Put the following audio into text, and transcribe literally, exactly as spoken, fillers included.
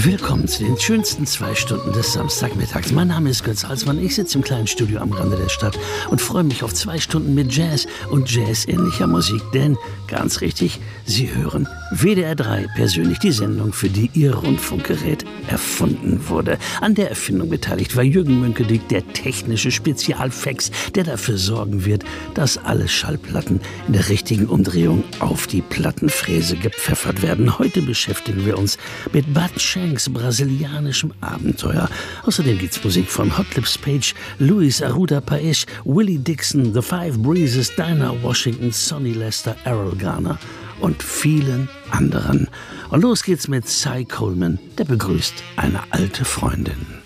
Willkommen zu den schönsten zwei Stunden des Samstagmittags. Mein Name ist Götz Alsmann. Ich sitze im kleinen Studio am Rande der Stadt und freue mich auf zwei Stunden mit Jazz und Jazz-ähnlicher Musik. Denn, ganz richtig, Sie hören W D R drei persönlich die Sendung, für die Ihr Rundfunkgerät erfunden wurde. An der Erfindung beteiligt war Jürgen Münkendick, der technische Spezialfax, der dafür sorgen wird, dass alle Schallplatten in der richtigen Umdrehung auf die Plattenfräse gepfeffert werden. Heute beschäftigen wir uns mit Bud Shanks brasilianischem Abenteuer. Außerdem gibt's Musik von Hot Lips Page, Luis Arruda Paes, Willie Dixon, The Five Breezes, Dinah Washington, Sonny Lester, Errol Garner und vielen anderen. Und los geht's mit Cy Coleman, der begrüßt eine alte Freundin.